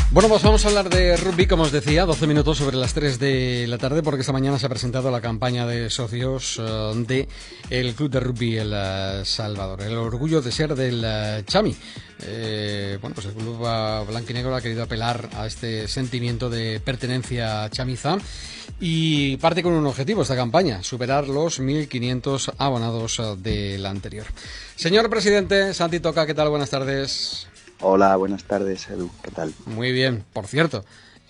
Bueno, pues vamos a hablar de rugby, como os decía, 12 minutos sobre las 3 de la tarde, porque esta mañana se ha presentado la campaña de socios de el Club de Rugby El Salvador. El orgullo de ser del Chami. Bueno, pues el club blanquinegro ha querido apelar a este sentimiento de pertenencia chamiza y parte con un objetivo esta campaña: superar los 1.500 abonados del anterior. Señor presidente, Santi Toca, ¿qué tal? Buenas tardes. Hola, buenas tardes, Edu. ¿Qué tal? Muy bien. Por cierto,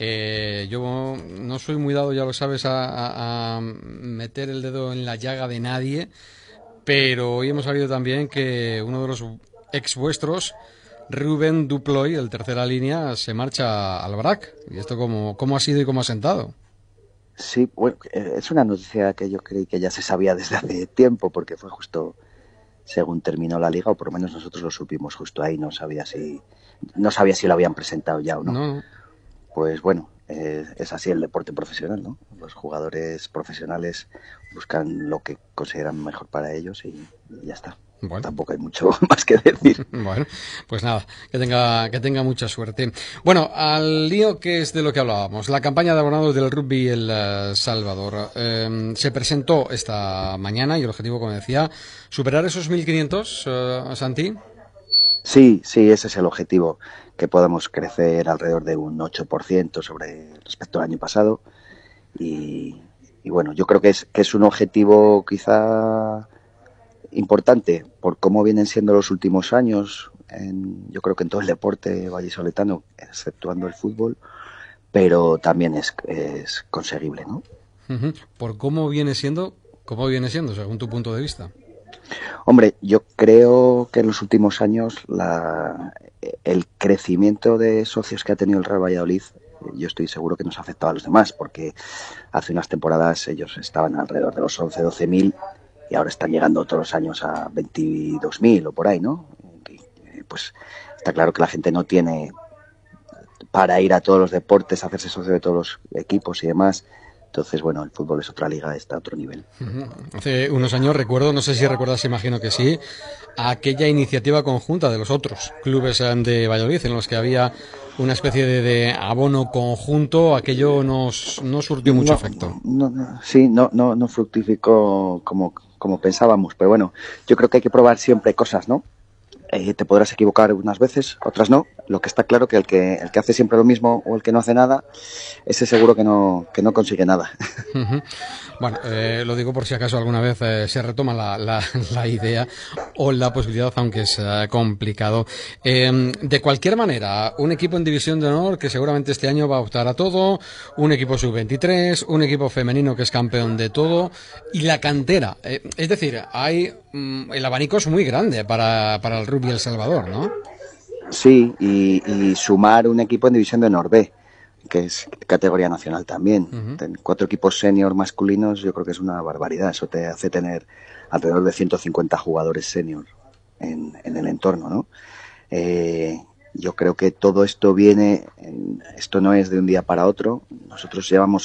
yo no soy muy dado, ya lo sabes, a meter el dedo en la llaga de nadie, pero hoy hemos sabido también que uno de los ex vuestros, Rubén Duploy, el tercera línea, se marcha al BRAC. ¿Y esto cómo ha sido y cómo ha sentado? Sí, bueno, es una noticia que yo creí que ya se sabía desde hace tiempo, porque fue justo según terminó la liga, o por lo menos nosotros lo supimos justo ahí. No sabía si lo habían presentado ya o no. No. Pues bueno, es así el deporte profesional, ¿no? Los jugadores profesionales buscan lo que consideran mejor para ellos y ya está. Bueno. Tampoco hay mucho más que decir. Bueno, pues nada, que tenga mucha suerte. Bueno, al lío, que es de lo que hablábamos, la campaña de abonados del Rugby El Salvador. Se presentó esta mañana y el objetivo, como decía, superar esos 1.500, Santi. Sí, ese es el objetivo, que podamos crecer alrededor de un 8% sobre respecto al año pasado. Y bueno, yo creo que es un objetivo quizá importante por cómo vienen siendo los últimos años, yo creo que en todo el deporte vallisoletano, exceptuando el fútbol, pero también es conseguible, ¿no? Uh-huh. ¿Por cómo viene siendo, según tu punto de vista? Hombre, yo creo que en los últimos años el crecimiento de socios que ha tenido el Real Valladolid, yo estoy seguro que nos ha afectado a los demás, porque hace unas temporadas ellos estaban alrededor de los 11-12.000 y ahora están llegando todos los años a 22.000 o por ahí, ¿no? Pues está claro que la gente no tiene para ir a todos los deportes, hacerse socio de todos los equipos y demás. Entonces, bueno, el fútbol es otra liga, está a otro nivel. Hace unos años recuerdo, no sé si recuerdas, imagino que sí, aquella iniciativa conjunta de los otros clubes de Valladolid, en los que había una especie de abono conjunto. Aquello no surtió mucho efecto. No fructificó como pensábamos, pero bueno, yo creo que hay que probar siempre cosas, ¿no? Te podrás equivocar unas veces, otras no. Lo que está claro que el que hace siempre lo mismo o el que no hace nada, ese seguro que no consigue nada. Uh-huh. Bueno, lo digo por si acaso alguna vez se retoma la idea o la posibilidad, aunque es complicado. De cualquier manera, un equipo en División de Honor que seguramente este año va a optar a todo, un equipo sub-23, un equipo femenino que es campeón de todo, y la cantera. Es decir, el abanico es muy grande para el Rugby El Salvador, ¿no? Sí, y sumar un equipo en División de Honor B, que es categoría nacional también. Uh-huh. 4 equipos senior masculinos, yo creo que es una barbaridad. Eso te hace tener alrededor de 150 jugadores senior en el entorno, ¿no? Yo creo que todo esto esto no es de un día para otro. Nosotros llevamos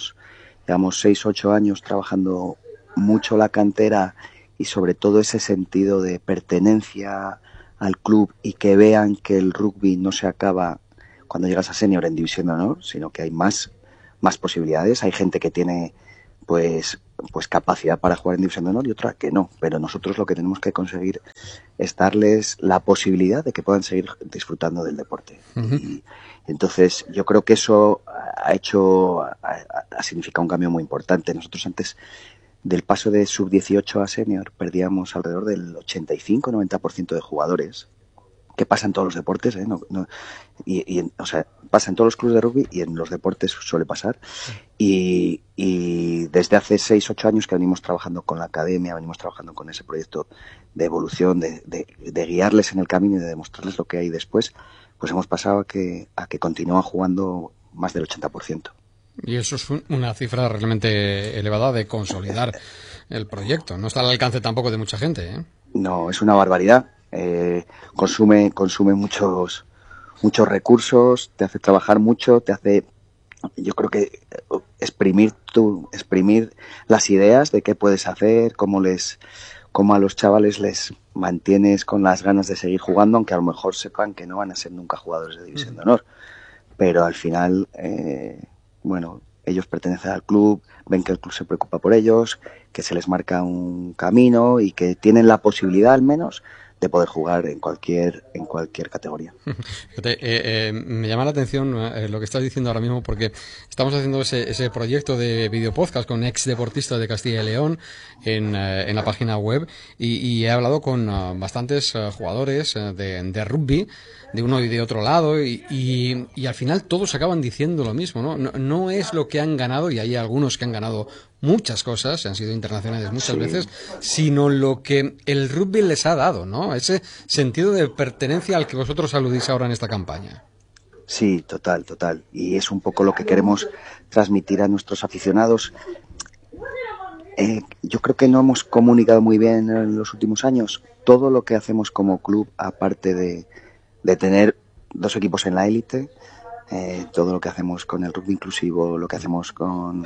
6-8 años trabajando mucho la cantera y sobre todo ese sentido de pertenencia al club, y que vean que el rugby no se acaba cuando llegas a senior en División de Honor, sino que hay más posibilidades. Hay gente que tiene pues capacidad para jugar en División de Honor y otra que no, pero nosotros lo que tenemos que conseguir es darles la posibilidad de que puedan seguir disfrutando del deporte. Uh-huh. Y entonces yo creo que eso ha significado un cambio muy importante. Nosotros antes del paso de sub-18 a senior perdíamos alrededor del 85-90% de jugadores, que pasa en todos los deportes, o sea, pasa en todos los clubes de rugby y en los deportes suele pasar. Y desde hace 6-8 años que venimos trabajando con la academia, venimos trabajando con ese proyecto de evolución, de guiarles en el camino y de demostrarles lo que hay después, pues hemos pasado a que continúan jugando más del 80%. Y eso es una cifra realmente elevada de consolidar el proyecto. No está al alcance tampoco de mucha gente, ¿eh? No, es una barbaridad. Consume muchos recursos, te hace trabajar mucho, te hace, yo creo que exprimir las ideas de qué puedes hacer, cómo a los chavales les mantienes con las ganas de seguir jugando, aunque a lo mejor sepan que no van a ser nunca jugadores de División de Honor. pero al final, bueno, ellos pertenecen al club, ven que el club se preocupa por ellos, que se les marca un camino y que tienen la posibilidad al menos de poder jugar en cualquier categoría. Me llama la atención lo que estás diciendo ahora mismo, porque estamos haciendo ese proyecto de videopodcast con ex deportistas de Castilla y León en la página web y he hablado con bastantes jugadores de rugby de uno y de otro lado y al final todos acaban diciendo lo mismo, ¿no? No es lo que han ganado, y hay algunos que han ganado muchas cosas, han sido internacionales muchas veces, sino lo que el rugby les ha dado, ¿no? Ese sentido de pertenencia al que vosotros aludís ahora en esta campaña. Sí, total. Y es un poco lo que queremos transmitir a nuestros aficionados. Yo creo que no hemos comunicado muy bien en los últimos años todo lo que hacemos como club, aparte de tener 2 equipos en la élite, todo lo que hacemos con el rugby inclusivo, lo que hacemos con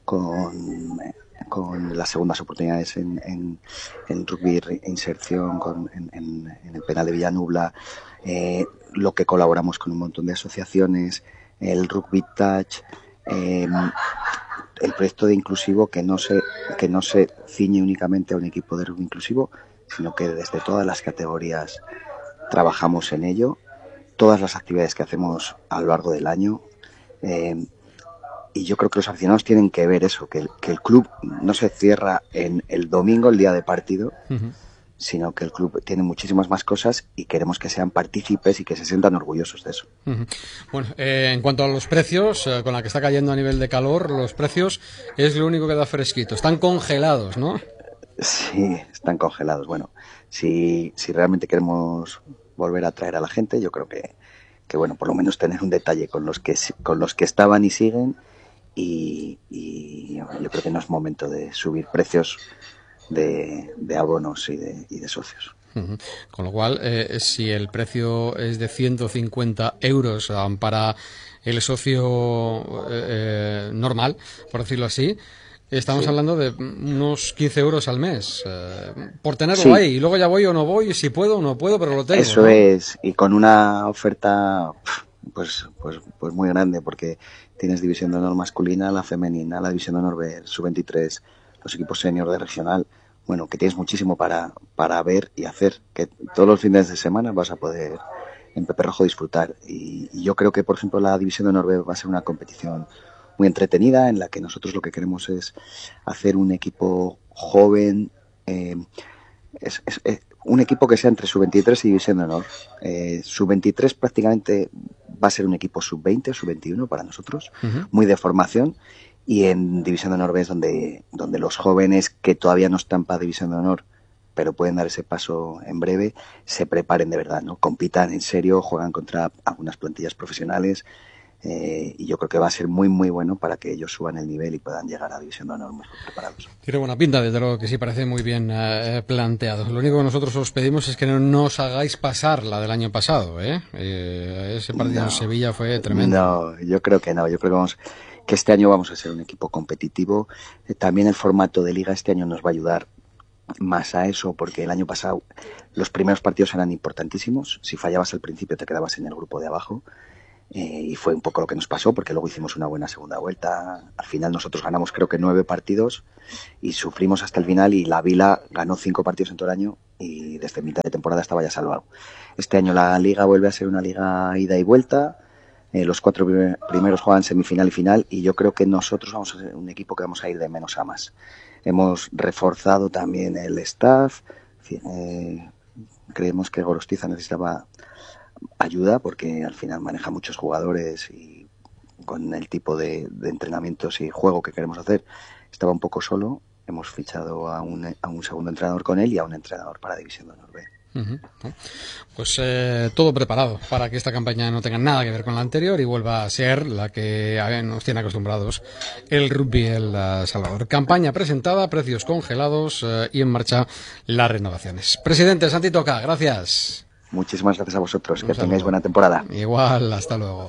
las segundas oportunidades en rugby inserción, en el penal de Villanubla, lo que colaboramos con un montón de asociaciones, el Rugby Touch, el proyecto de inclusivo que no se ciñe únicamente a un equipo de rugby inclusivo, sino que desde todas las categorías trabajamos en ello, todas las actividades que hacemos a lo largo del año. Y yo creo que los aficionados tienen que ver eso, que el club no se cierra en el domingo, el día de partido, sino que el club tiene muchísimas más cosas y queremos que sean partícipes y que se sientan orgullosos de eso. Bueno, en cuanto a los precios, con la que está cayendo a nivel de calor, los precios es lo único que da fresquito. Están congelados, ¿no? Sí, están congelados. Bueno, si realmente queremos volver a atraer a la gente, yo creo que bueno, por lo menos tener un detalle con los que estaban y siguen. Y yo creo que no es momento de subir precios de abonos y de socios. Con lo cual, si el precio es de 150 euros para el socio normal, por decirlo así, estamos hablando de unos 15 euros al mes, por tenerlo ahí, y luego ya voy o no voy, si puedo o no puedo, pero lo tengo. Eso, ¿no? Es, y con una oferta pues muy grande, porque tienes división de honor masculina, la femenina, la división de honor B, sub-23, los equipos senior de regional. Bueno, que tienes muchísimo para ver y hacer, que todos los fines de semana vas a poder en Pepe Rojo disfrutar. Y yo creo que, por ejemplo, la división de honor B va a ser una competición muy entretenida, en la que nosotros lo que queremos es hacer un equipo joven, un equipo que sea entre sub-23 y división de honor. Sub-23 prácticamente va a ser un equipo sub-20 o sub-21 para nosotros, muy de formación, y en división de honor B es donde los jóvenes que todavía no están para división de honor, pero pueden dar ese paso en breve, se preparen de verdad, ¿no? Compitan en serio, juegan contra algunas plantillas profesionales, y yo creo que va a ser muy muy bueno para que ellos suban el nivel y puedan llegar a división de honor muy preparados. Tiene buena pinta, desde luego que sí, parece muy bien planteado. Lo único que nosotros os pedimos es que no nos hagáis pasar la del año pasado, ese partido en Sevilla fue tremendo. No, yo creo que no, yo creo que este año vamos a ser un equipo competitivo. También el formato de liga este año nos va a ayudar más a eso, porque el año pasado los primeros partidos eran importantísimos. Si fallabas al principio te quedabas en el grupo de abajo, y fue un poco lo que nos pasó, porque luego hicimos una buena segunda vuelta. Al final nosotros ganamos creo que 9 partidos y sufrimos hasta el final, y la Vila ganó 5 partidos en todo el año y desde mitad de temporada estaba ya salvado. Este año la liga vuelve a ser una liga ida y vuelta. Los 4 primeros juegan semifinal y final, y yo creo que nosotros vamos a ser un equipo que vamos a ir de menos a más. Hemos reforzado también el staff. Creemos que Gorostiza necesitaba ayuda, porque al final maneja muchos jugadores, y con el tipo de entrenamientos y juego que queremos hacer estaba un poco solo. Hemos fichado a un segundo entrenador con él y a un entrenador para División de Honor B. Pues todo preparado para que esta campaña no tenga nada que ver con la anterior y vuelva a ser la que nos tiene acostumbrados el rugby El Salvador. Campaña presentada, precios congelados y en marcha las renovaciones. Presidente Santi Toca, gracias. Muchísimas gracias a vosotros, que tengáis buena temporada. Igual, hasta luego.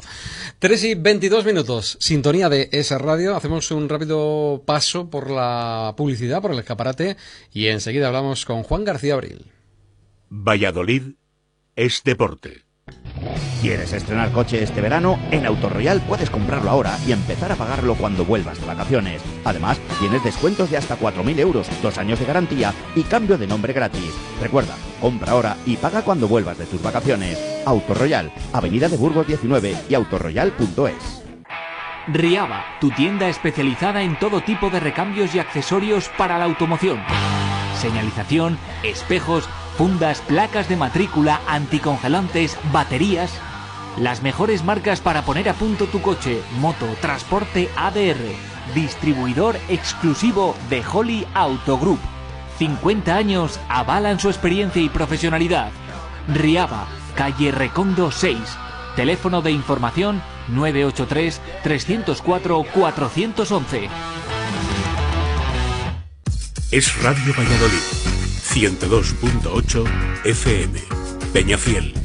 3:22, sintonía de esa radio. Hacemos un rápido paso por la publicidad, por el escaparate, y enseguida hablamos con Juan García Abril. Valladolid es deporte. ¿Quieres estrenar coche este verano? En Autoroyal puedes comprarlo ahora y empezar a pagarlo cuando vuelvas de vacaciones. Además, tienes descuentos de hasta 4.000 euros, 2 años de garantía y cambio de nombre gratis. Recuerda, compra ahora y paga cuando vuelvas de tus vacaciones. Autoroyal, Avenida de Burgos 19 y autoroyal.es. Riava, tu tienda especializada en todo tipo de recambios y accesorios para la automoción. Señalización, espejos, fundas, placas de matrícula, anticongelantes, baterías. Las mejores marcas para poner a punto tu coche, moto, transporte ADR. Distribuidor exclusivo de Holly Auto Group. 50 años avalan su experiencia y profesionalidad. Riava, calle Recondo 6. Teléfono de información 983 304 411. Es Radio Valladolid, 102.8 FM, Peñafiel,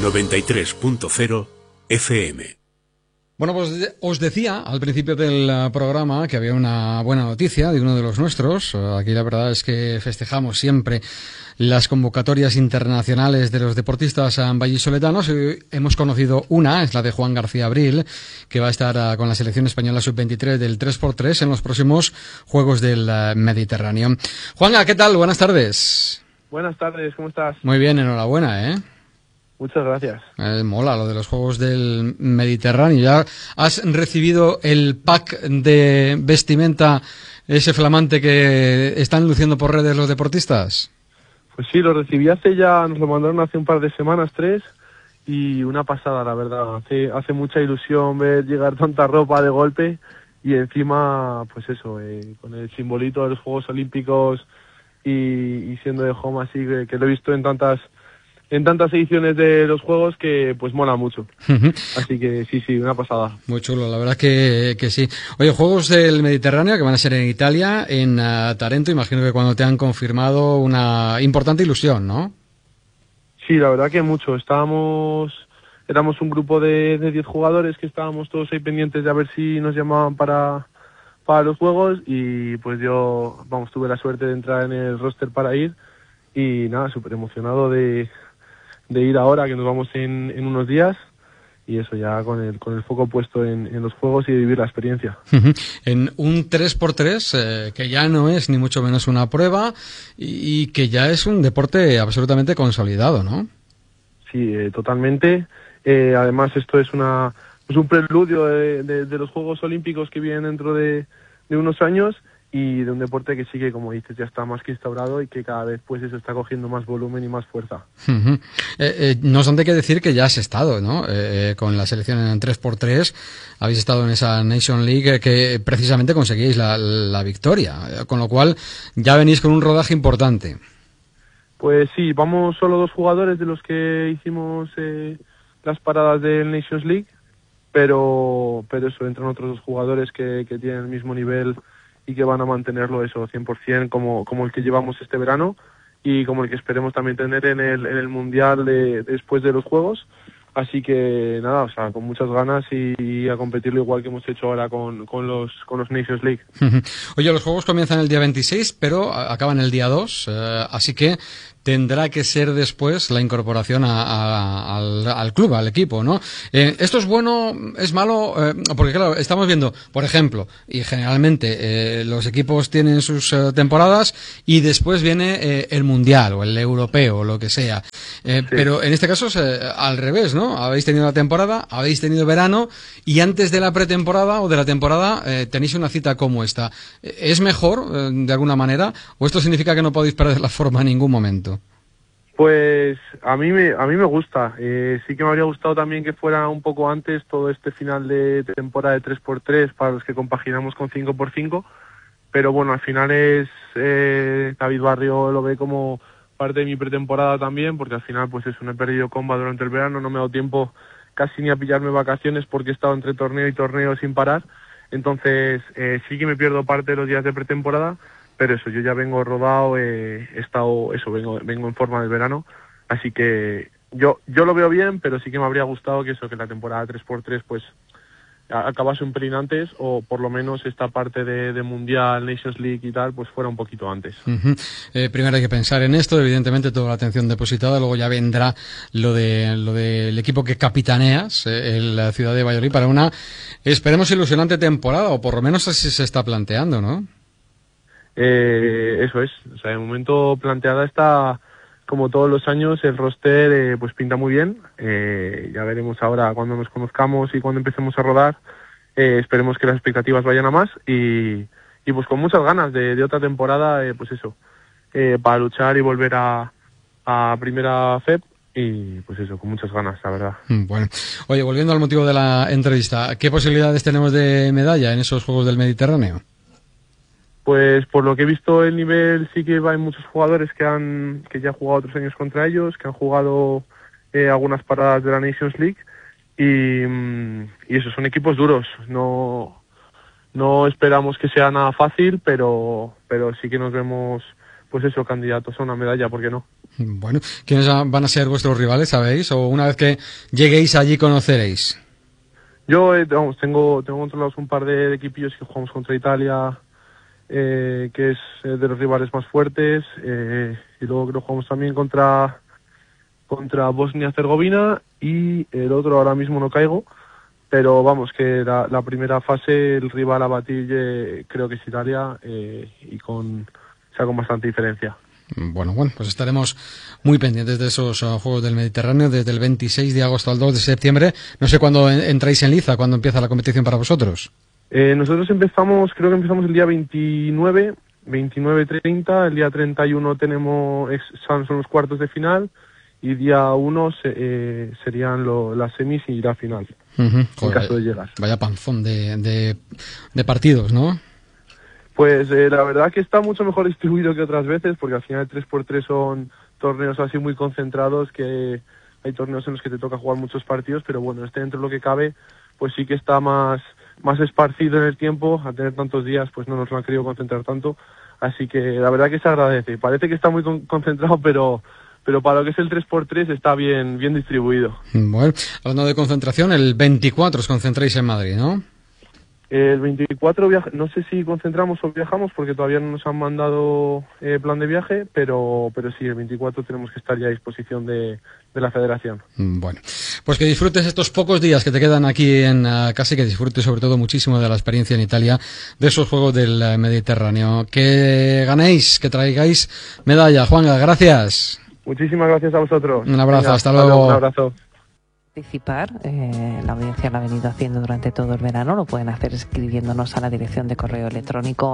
93.0 FM. Bueno, pues os decía al principio del programa que había una buena noticia de uno de los nuestros. Aquí la verdad es que festejamos siempre las convocatorias internacionales de los deportistas vallisoletanos. Hemos conocido una, es la de Juan García Abril, que va a estar con la selección española sub-23 del 3x3 en los próximos Juegos del Mediterráneo. Juanga, ¿qué tal? Buenas tardes. Buenas tardes, ¿cómo estás? Muy bien, enhorabuena, ¿eh? Muchas gracias. Mola lo de los Juegos del Mediterráneo. ¿Ya has recibido el pack de vestimenta, ese flamante que están luciendo por redes los deportistas? Pues sí, lo recibí nos lo mandaron hace un par de semanas, 3, y una pasada, la verdad. Hace mucha ilusión ver llegar tanta ropa de golpe y encima, pues eso, con el simbolito de los Juegos Olímpicos y siendo de home así, que lo he visto en tantas ediciones de los Juegos que pues mola mucho. Así que sí, una pasada. Muy chulo, la verdad que sí. Oye, Juegos del Mediterráneo que van a ser en Italia, en Tarento, imagino que cuando te han confirmado una importante ilusión, ¿no? Sí, la verdad que mucho. Éramos un grupo de 10 jugadores que estábamos todos ahí pendientes de a ver si nos llamaban para los Juegos y pues yo, tuve la suerte de entrar en el roster para ir y nada, súper emocionado de ir ahora, que nos vamos en unos días, y eso ya con el foco puesto en los Juegos y de vivir la experiencia. En un 3x3, que ya no es ni mucho menos una prueba, y que ya es un deporte absolutamente consolidado, ¿no? Sí, totalmente. Además, esto es un preludio de los Juegos Olímpicos que vienen dentro de unos años, y de un deporte que sí que, como dices, ya está más que instaurado y que cada vez pues eso está cogiendo más volumen y más fuerza. No obstante, hay que decir que ya has estado, ¿no? Con la selección en 3x3, habéis estado en esa Nation League que precisamente conseguíais la victoria, con lo cual ya venís con un rodaje importante. Pues sí, vamos solo 2 jugadores de los que hicimos las paradas del Nations League, pero eso, entran otros 2 jugadores que tienen el mismo nivel y que van a mantenerlo eso 100% como el que llevamos este verano y como el que esperemos también tener en el Mundial después de los Juegos. Así que nada, o sea, con muchas ganas y a competirlo igual que hemos hecho ahora con los Nations League. Oye, los Juegos comienzan el día 26, pero acaban el día 2, así que tendrá que ser después la incorporación al club, al equipo, ¿no? ¿Esto es bueno, es malo? Porque claro, estamos viendo, por ejemplo, y generalmente los equipos tienen sus temporadas y después viene el Mundial o el Europeo o lo que sea. Sí. Pero en este caso es al revés, ¿no? Habéis tenido la temporada, habéis tenido verano y antes de la pretemporada o de la temporada tenéis una cita como esta. ¿Es mejor, de alguna manera, o esto significa que no podéis perder la forma en ningún momento? Pues a mí me gusta. Sí que me habría gustado también que fuera un poco antes todo este final de temporada de 3x3 para los que compaginamos con 5x5, pero bueno, al final David Barrio lo ve como parte de mi pretemporada también, porque al final pues eso, no he perdido comba durante el verano, no me he dado tiempo casi ni a pillarme vacaciones porque he estado entre torneo y torneo sin parar, entonces sí que me pierdo parte de los días de pretemporada, pero eso, yo ya vengo rodado, vengo en forma del verano, así que yo lo veo bien, pero sí que me habría gustado que la temporada 3x3 pues acabase un pelín antes, o por lo menos esta parte de Mundial, Nations League y tal, pues fuera un poquito antes. Primero hay que pensar en esto, evidentemente toda la atención depositada, luego ya vendrá lo del equipo que capitaneas, la ciudad de Valladolid, para una, esperemos, ilusionante temporada, o por lo menos así se está planteando, ¿no? Eso es, o sea, de momento planteada está, como todos los años, el roster pues pinta muy bien. Ya veremos ahora cuando nos conozcamos y cuando empecemos a rodar. Esperemos que las expectativas vayan a más y pues con muchas ganas de otra temporada, pues eso, para luchar y volver a primera FEP, y pues eso, con muchas ganas, la verdad. Bueno, oye, volviendo al motivo de la entrevista, ¿qué posibilidades tenemos de medalla en esos Juegos del Mediterráneo? Pues por lo que he visto, el nivel sí que hay muchos jugadores que ya han jugado otros años contra ellos, que han jugado algunas paradas de la Nations League, y eso, son equipos duros. No esperamos que sea nada fácil, pero sí que nos vemos, pues eso, candidatos a una medalla, ¿por qué no? Bueno, ¿quiénes van a ser vuestros rivales, sabéis? ¿O una vez que lleguéis allí conoceréis? Yo tengo controlados un par de equipillos que jugamos contra Italia, que es de los rivales más fuertes, y luego creo que jugamos también contra Bosnia-Herzegovina, y el otro ahora mismo no caigo, pero vamos, que la primera fase, el rival a batir creo que es Italia, y con bastante diferencia. Bueno, pues estaremos muy pendientes de esos Juegos del Mediterráneo desde el 26 de agosto al 2 de septiembre. No sé cuándo entráis en liza, cuándo empieza la competición para vosotros. Nosotros creo que empezamos el día 29-30, el día 31 son los cuartos de final, y día 1 serían las semis y la final, en caso de llegar. Vaya panzón de partidos, ¿no? Pues la verdad que está mucho mejor distribuido que otras veces, porque al final 3x3 son torneos así muy concentrados, que hay torneos en los que te toca jugar muchos partidos, pero bueno, dentro de lo que cabe, pues sí que está más esparcido en el tiempo. Al tener tantos días, pues no nos lo han querido concentrar tanto, así que la verdad que se agradece. Parece que está muy concentrado, pero para lo que es el 3x3 está bien distribuido. Bueno, hablando de concentración, el 24 os concentráis en Madrid, ¿no? El 24 no sé si concentramos o viajamos, porque todavía no nos han mandado plan de viaje, pero sí, el 24 tenemos que estar ya a disposición de la federación. Bueno, pues que disfrutes estos pocos días que te quedan aquí en casa, y que disfrutes sobre todo muchísimo de la experiencia en Italia, de esos Juegos del Mediterráneo. Que ganéis, que traigáis medalla. Juanga, gracias. Muchísimas gracias a vosotros. Un abrazo. Venga, hasta luego. Un abrazo. Participar, la audiencia lo ha venido haciendo durante todo el verano, lo pueden hacer escribiéndonos a la dirección de correo electrónico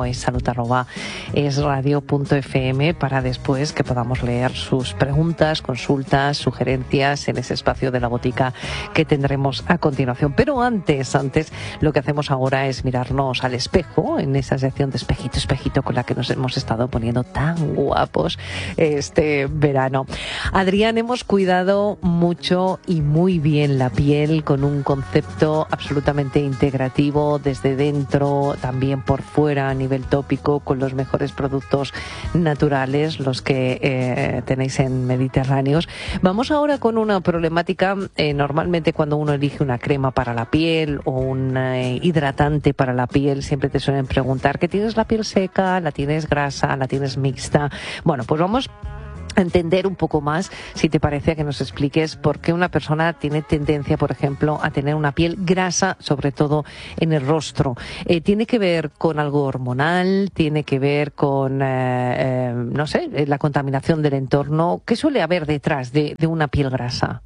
salud@esradio.fm, para después que podamos leer sus preguntas, consultas, sugerencias en ese espacio de la botica que tendremos a continuación. Pero antes lo que hacemos ahora es mirarnos al espejo, en esa sección de espejito con la que nos hemos estado poniendo tan guapos este verano. Adrián, hemos cuidado mucho y muy bien la piel, con un concepto absolutamente integrativo desde dentro, también por fuera, a nivel tópico, con los mejores productos naturales, los que tenéis en Mediterráneos. Vamos ahora con una problemática. Normalmente cuando uno elige una crema para la piel o un hidratante para la piel, siempre te suelen preguntar que tienes la piel seca, la tienes grasa, la tienes mixta. Bueno, pues vamos entender un poco más, si te parece, que nos expliques por qué una persona tiene tendencia, por ejemplo, a tener una piel grasa, sobre todo en el rostro. ¿Tiene que ver con algo hormonal? ¿Tiene que ver con, no sé, la contaminación del entorno? ¿Qué suele haber detrás de una piel grasa?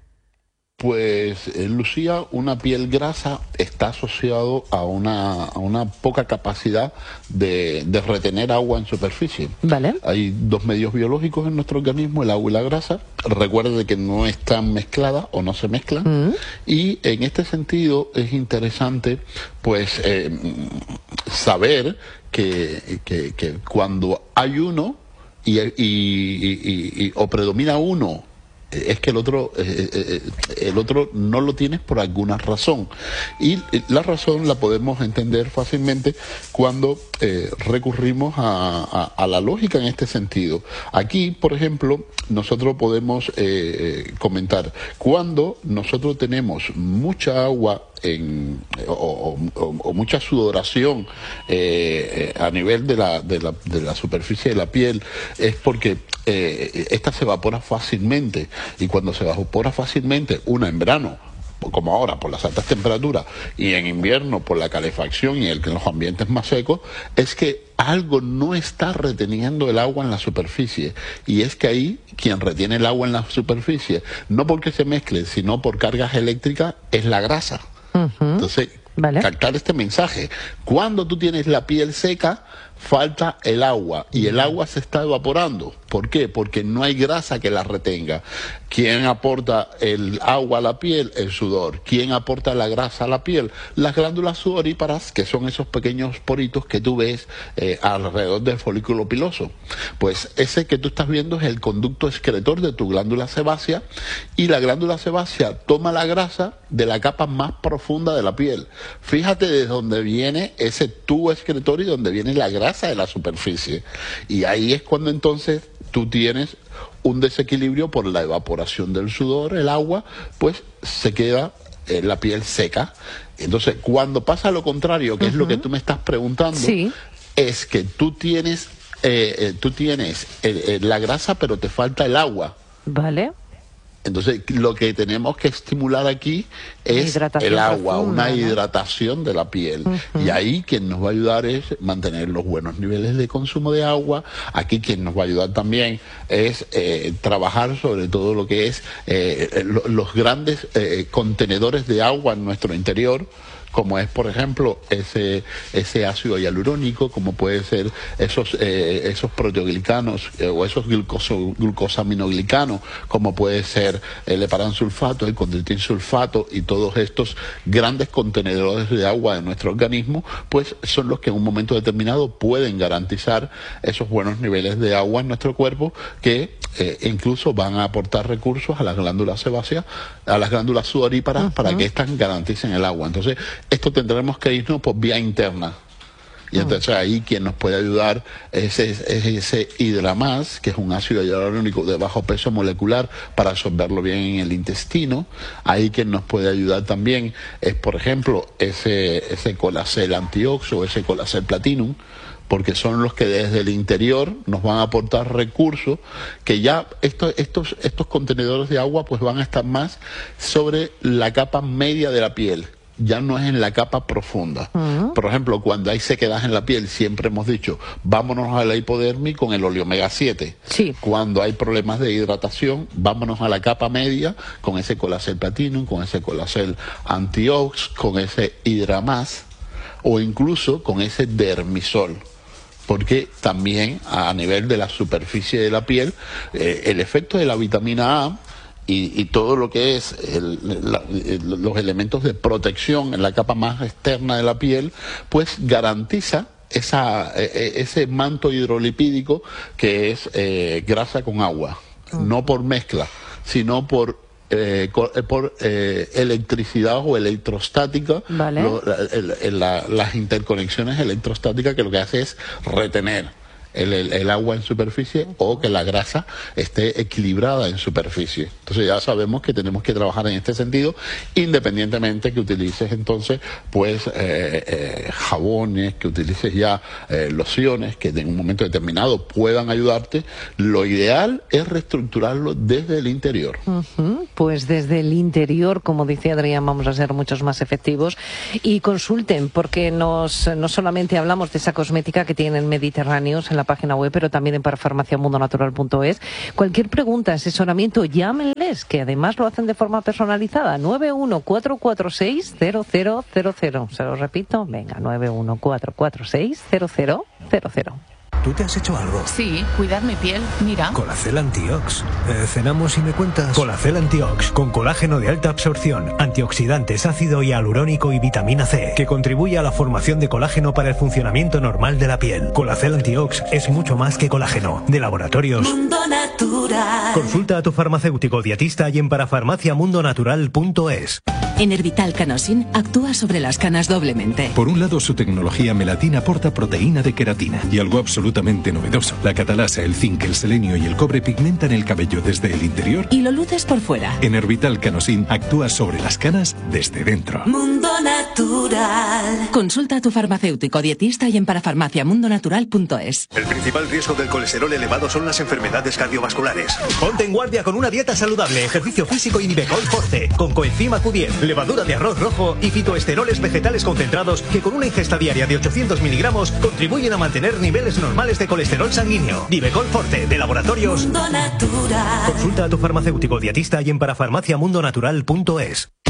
Pues, Lucía, una piel grasa está asociado a una poca capacidad de retener agua en superficie. Vale. Hay dos medios biológicos en nuestro organismo, el agua y la grasa. Recuerde que no están mezcladas o no se mezclan. Y en este sentido es interesante, pues, saber que cuando hay uno o predomina uno, es que el otro no lo tienes por alguna razón, y la razón la podemos entender fácilmente cuando recurrimos a la lógica en este sentido. Aquí, por ejemplo, nosotros podemos comentar, cuando nosotros tenemos mucha agua o mucha sudoración a nivel de la superficie de la piel, es porque esta se evapora fácilmente, y cuando se evapora fácilmente, en verano, como ahora por las altas temperaturas, y en invierno por la calefacción y en los ambientes más secos, es que algo no está reteniendo el agua en la superficie, y es que ahí quien retiene el agua en la superficie, no porque se mezcle, sino por cargas eléctricas, es la grasa. Entonces, captar este mensaje: cuando tú tienes la piel seca, falta el agua, y el agua se está evaporando. ¿Por qué? Porque no hay grasa que la retenga. ¿Quién aporta el agua a la piel? El sudor. ¿Quién aporta la grasa a la piel? Las glándulas sudoríparas, que son esos pequeños poritos que tú ves alrededor del folículo piloso. Pues ese que tú estás viendo es el conducto excretor de tu glándula sebácea, y la glándula sebácea toma la grasa de la capa más profunda de la piel. Fíjate de dónde viene ese tubo excretorio y donde viene la grasa de la superficie. Y ahí es cuando entonces tú tienes un desequilibrio por la evaporación del sudor, el agua, pues se queda la piel seca. Entonces, cuando pasa lo contrario, que es lo que tú me estás preguntando, es que tú tienes la grasa, pero te falta el agua. Vale. Entonces, lo que tenemos que estimular aquí es el agua, una hidratación de la piel. Y ahí quien nos va a ayudar es mantener los buenos niveles de consumo de agua. Aquí quien nos va a ayudar también es trabajar sobre todo lo que es los grandes contenedores de agua en nuestro interior, como es, por ejemplo, ese ácido hialurónico, como puede ser esos proteoglicanos o esos glucosaminoglicanos, como puede ser el heparansulfato, el condroitinsulfato, y todos estos grandes contenedores de agua de nuestro organismo, pues son los que en un momento determinado pueden garantizar esos buenos niveles de agua en nuestro cuerpo, que incluso van a aportar recursos a las glándulas sebáceas, a las glándulas sudoríparas, para que éstas garanticen el agua. Entonces, esto tendremos que irnos por vía interna. Y entonces ahí quien nos puede ayudar es ese Hidramás, que es un ácido hialurónico de bajo peso molecular, para absorberlo bien en el intestino. Ahí quien nos puede ayudar también es, por ejemplo, ese Colacel Antiox o ese Colacel Platinum, porque son los que desde el interior nos van a aportar recursos, que ya estos contenedores de agua pues van a estar más sobre la capa media de la piel, ya no es en la capa profunda. Por ejemplo, cuando hay sequedad en la piel, siempre hemos dicho, vámonos a la hipodermis con el oleomega 7. Cuando hay problemas de hidratación, vámonos a la capa media con ese Colacel Platinum, con ese Colacel Antiox, con ese Hidramás, o incluso con ese Dermisol. Porque también a nivel de la superficie de la piel, el efecto de la vitamina A y todo lo que es los elementos de protección en la capa más externa de la piel, pues garantiza ese manto hidrolipídico que es grasa con agua, no por mezcla, sino por electricidad o electrostática, las interconexiones electrostáticas, que lo que hace es retener el agua en superficie, o que la grasa esté equilibrada en superficie. Entonces ya sabemos que tenemos que trabajar en este sentido, independientemente que utilices entonces pues jabones, que utilices ya lociones que en un momento determinado puedan ayudarte. Lo ideal es reestructurarlo desde el interior. Pues desde el interior, como dice Adrián, vamos a ser muchos más efectivos. Y consulten, porque no solamente hablamos de esa cosmética que tienen Mediterráneos en la página web, pero también en parafarmaciamundonatural.es. Cualquier pregunta, asesoramiento, llámenles, que además lo hacen de forma personalizada. 914460000. Se lo repito, venga, 914460000. ¿Tú te has hecho algo? Sí, cuidar mi piel, mira. Colacel Antiox. Cenamos y me cuentas. Colacel Antiox, con colágeno de alta absorción, antioxidantes, ácido hialurónico y vitamina C, que contribuye a la formación de colágeno para el funcionamiento normal de la piel. Colacel Antiox es mucho más que colágeno. De Laboratorios Mundo Natural. Consulta a tu farmacéutico dietista y en parafarmaciamundonatural.es. Enervital Canosin actúa sobre las canas doblemente. Por un lado, su tecnología melatina aporta proteína de queratina. Y algo absolutamente novedoso, la catalasa, el zinc, el selenio y el cobre pigmentan el cabello desde el interior y lo luces por fuera. Enervital Canosin actúa sobre las canas desde dentro. Mundo Natural. Consulta a tu farmacéutico dietista y en parafarmaciamundonatural.es. El principal riesgo del colesterol elevado son las enfermedades cardiovasculares. Ponte en guardia con una dieta saludable, ejercicio físico y Nivecol Forte, con coenzima Q10, levadura de arroz rojo y fitoesteroles vegetales concentrados que con una ingesta diaria de 800 miligramos contribuyen a mantener niveles normales de colesterol sanguíneo. Nivecol Forte, de Laboratorios Mundo Natural. Consulta a tu farmacéutico dietista y en parafarmaciamundonatural.es.